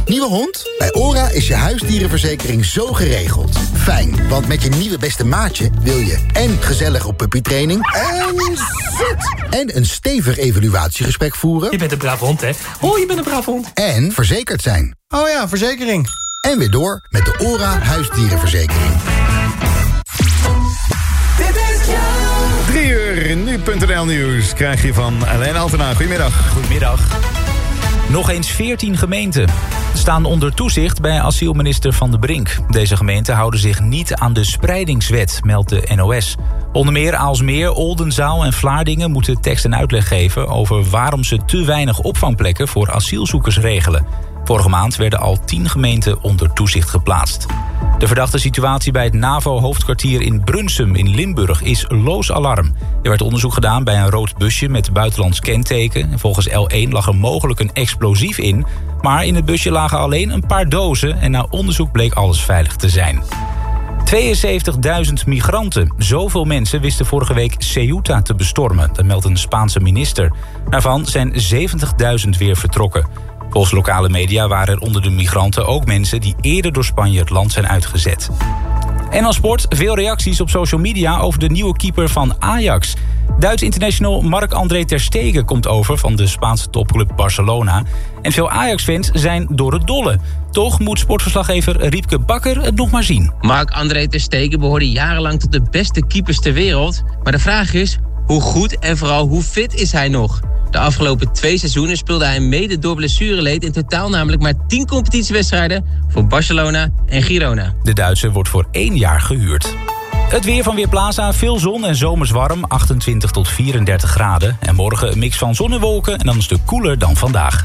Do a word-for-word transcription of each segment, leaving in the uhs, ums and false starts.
Nieuwe hond? Bij ORA is je huisdierenverzekering zo geregeld. Fijn, want met je nieuwe beste maatje wil je en gezellig op puppytraining en zit. En een stevig evaluatiegesprek voeren. Je bent een braaf hond, hè? Oh, je bent een braaf hond. En verzekerd zijn. Oh ja, verzekering. En weer door met de ORA huisdierenverzekering. Drie uur, nu punt n l nieuws krijg je van Alain Altena. Goedemiddag. Goedemiddag. Nog eens veertien gemeenten staan onder toezicht bij asielminister Van de Brink. Deze gemeenten houden zich niet aan de spreidingswet, meldt de N O S. Onder meer Aalsmeer, Oldenzaal en Vlaardingen moeten tekst en uitleg geven over waarom ze te weinig opvangplekken voor asielzoekers regelen. Vorige maand werden al tien gemeenten onder toezicht geplaatst. De verdachte situatie bij het NAVO-hoofdkwartier in Brunsum in Limburg is loos alarm. Er werd onderzoek gedaan bij een rood busje met buitenlands kenteken. Volgens L één lag er mogelijk een explosief in. Maar in het busje lagen alleen een paar dozen en na onderzoek bleek alles veilig te zijn. tweeënzeventigduizend migranten. Zoveel mensen wisten vorige week Ceuta te bestormen. Dat meldt een Spaanse minister. Daarvan zijn zeventigduizend weer vertrokken. Volgens lokale media waren er onder de migranten ook mensen die eerder door Spanje het land zijn uitgezet. En als sport, veel reacties op social media over de nieuwe keeper van Ajax. Duits international Marc-André ter Stegen komt over van de Spaanse topclub Barcelona. En veel Ajax-fans zijn door het dolle. Toch moet sportverslaggever Riepke Bakker het nog maar zien. Marc-André ter Stegen behoorde jarenlang tot de beste keepers ter wereld. Maar de vraag is, hoe goed en vooral hoe fit is hij nog? De afgelopen twee seizoenen speelde hij mede door blessureleed in totaal namelijk maar tien competitiewedstrijden voor Barcelona en Girona. De Duitser wordt voor één jaar gehuurd. Het weer van Weerplaza, veel zon en zomers warm, achtentwintig tot vierendertig graden. En morgen een mix van zon en wolken en dan een stuk koeler dan vandaag.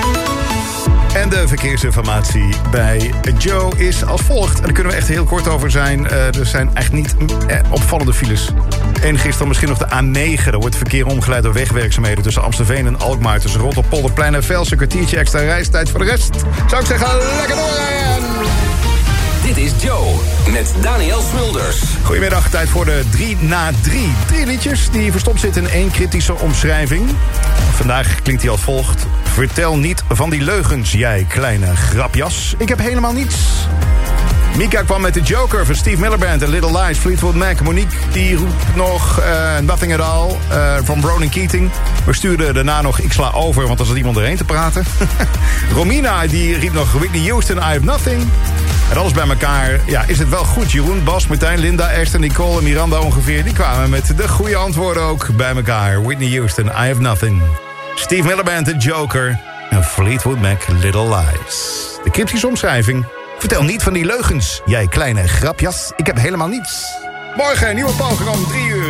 En de verkeersinformatie bij Joe is als volgt. En daar kunnen we echt heel kort over zijn. Uh, er zijn echt niet eh, opvallende files. Enig is dan misschien nog de A negen. Daar wordt verkeer omgeleid door wegwerkzaamheden tussen Amstelveen en Alkmaar. Tussen Rotterpolderplein en Velsen. Een kwartiertje extra reistijd. Voor de rest zou ik zeggen, lekker doorrijden! Dit is Joe met Daniel Smulders. Goedemiddag, tijd voor de drie na drie. Drie liedjes die verstopt zitten in één kritische omschrijving. Vandaag klinkt hij als volgt. Vertel niet van die leugens, jij kleine grapjas. Ik heb helemaal niets. Mika kwam met de Joker van Steve Miller Band en Little Lies, Fleetwood Mac. Monique die roept nog uh, Nothing at All uh, van Ronan Keating. We stuurden daarna nog Ik sla over, want er zat iemand erheen te praten. Romina die riep nog Whitney Houston, I Have Nothing. En alles bij elkaar, ja, is het wel goed. Jeroen, Bas, Martijn, Linda, Esther, Nicole en Miranda ongeveer. Die kwamen met de goede antwoorden ook bij elkaar. Whitney Houston, I Have Nothing. Steve Miller Band, The Joker. En Fleetwood Mac, Little Lies. De cryptische omschrijving. Vertel niet van die leugens, jij kleine grapjas. Ik heb helemaal niets. Morgen een nieuwe program, drie uur.